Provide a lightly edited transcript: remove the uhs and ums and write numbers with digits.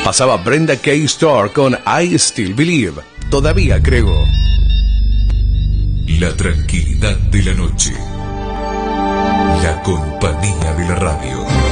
Pasaba Brenda K. Starr con I Still Believe. Todavía creo. La tranquilidad de la noche. La compañía de la radio.